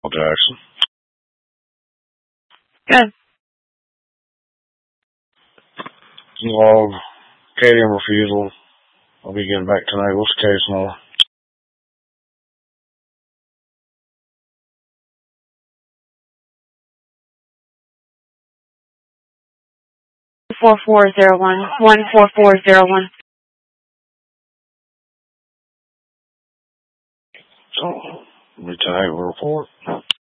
Jackson. Good. Log, cadmium refusal. I'll be getting back tonight. What's the case now? Four 14401. So, me tonight report.